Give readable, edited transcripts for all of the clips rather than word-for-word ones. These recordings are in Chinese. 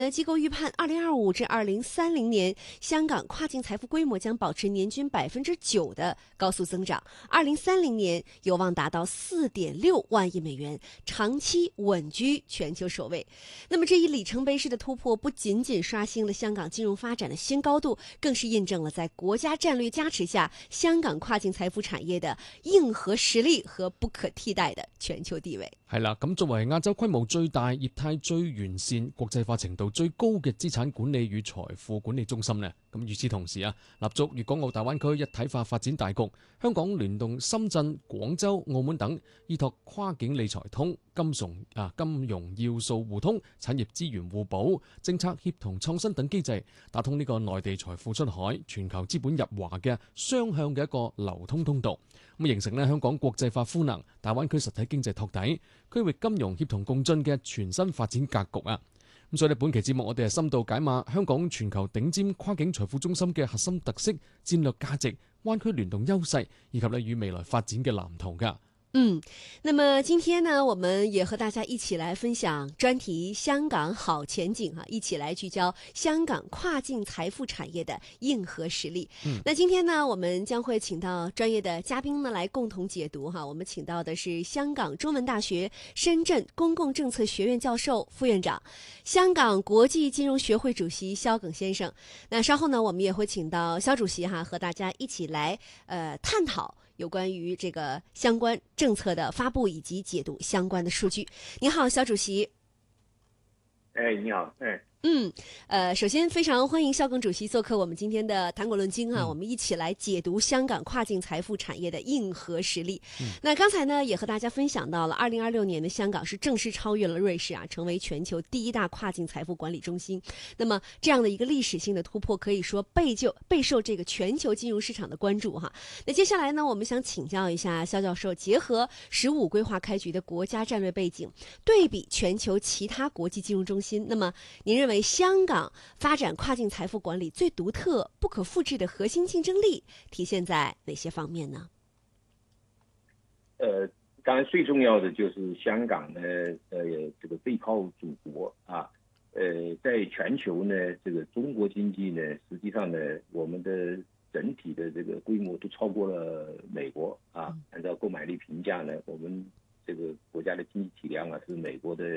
机构预判，2025至2030年，香港跨境财富规模将保持年均9%的高速增长，2030年有望达到4.6万亿美元，长期稳居全球首位。那么这一里程碑式的突破，不仅仅刷新了香港金融发展的新高度，更是印证了在国家战略加持下，香港跨境財富產業的硬核實力和不可替代的全球地位。 係啦，咁作為亞洲規模最大、業態最完善、國際化程度最高嘅資產管理與財富管理中心呢，咁與此同時啊，立足粵港澳大灣區一體化發展大局，香港聯動深圳、廣州、澳門等，依託跨境理財通、金融要素互通、產業資源互補、政策協同創新等機制，打通呢個內地財富出海、全球資本入華嘅雙向嘅一個流通通道，咁形成香港國際化賦能、大灣區實體經濟托底、區域金融協同共進嘅全新發展格局啊！咁所以本期節目我哋係深度解碼香港全球頂尖跨境財富中心嘅核心特色、戰略價值、灣區聯動優勢以及與未來發展嘅藍圖㗎。 那麼今天呢，我們也和大家一起來分享專題香港好前景一起來聚焦香港跨境財富產業的硬核實力。那今天呢，我們將會請到專業的嘉賓呢來共同解讀我們請到的是香港中文大學深圳公共政策學院教授、副院長，香港國際金融學會主席蕭耿先生。那稍後呢，我們也會請到蕭主席和大家一起來探討有關於這個相關政策的發布以及解讀相關的數據。你好，蕭主席。 你好。 首先非常歡迎蕭耿主席做客我們今天的談古論今我們一起來解讀香港跨境財富產業的硬核實力。那剛才呢也和大家分享到了2026年的香港是正式超越了瑞士成為全球第一大跨境財富管理中心。那麼這樣的一個歷史性的突破，可以說備受這個全球金融市場的關注那接下來呢，我們想請教一下蕭教授，結合15規劃開局的國家戰略背景，對比全球其他國際金融中心，那麼您認為香港發展跨境財富管理最獨特、不可複製的核心競爭力體現在哪些方面呢？ 當然最重要的就是香港呢，這個背靠祖國在全球呢，這個中國經濟呢，實際上呢，我們的整體的這個規模都超過了美國按照購買力評價呢，我們這個國家的經濟體量是美國的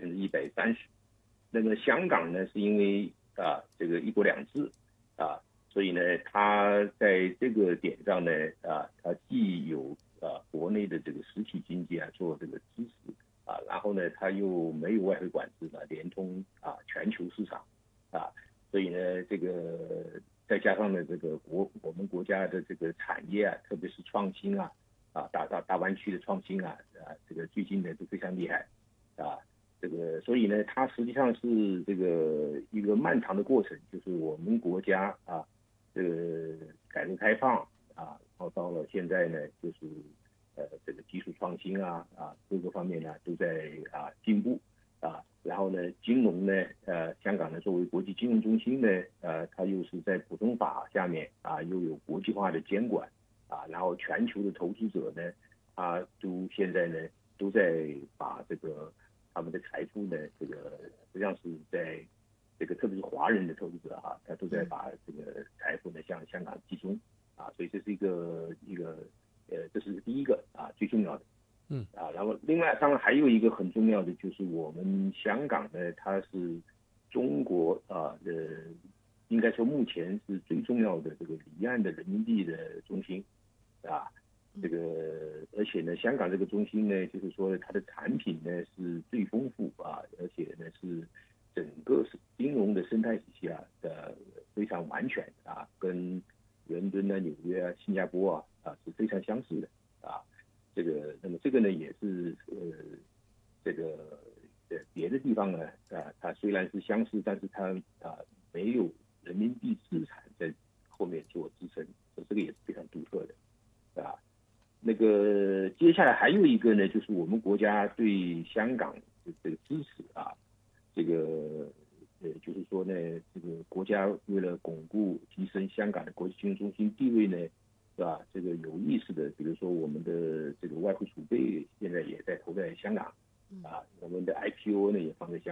130%。那麼香港呢，是因為這個一國兩制所以呢，它在這個點上呢它既有國內的這個實體經濟做這個支持然後呢，它又沒有外匯管制連通全球市場所以呢，這個再加上呢，這個我們國家的這個產業特別是創新大灣區的創新這個最近呢都非常厲害這個所以呢，它實際上是這個一個漫長的過程，就是我們國家這個改革開放然後到了現在呢，就是這個技術創新各個方面呢都在進步然後呢，金融呢香港呢作為國際金融中心呢它又是在普通法下面又有國際化的監管然後全球的投資者呢都現在呢都在把這個他們的財富呢，這個實際上是在這個特別是華人的投資者他都在把這個財富呢向香港集中所以這是一個這是第一個最重要的然後另外當然還有一個很重要的就是我們香港呢，它是中國應該說目前是最重要的這個離岸的人民幣的中心這個而且呢，香港這個中心呢，就是說它的產品呢是最豐富而且呢是整個金融的生態體系非常完全跟倫敦紐約新加坡是非常相似的這個那麼這個呢也是這個別的地方呢它雖然是相似，但是它沒有人民幣資產在後面做支撐，這個也是非常獨特的那個接下來還有一個呢，就是我們國家對香港的這個支持這個就是說呢，這個國家為了鞏固提升香港的國際金融中心地位呢，是吧？這個有意識的，比如說我們的這個外匯儲備現在也在投在香港我們的 IPO 呢也放在香港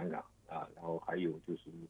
啊，然后还有就是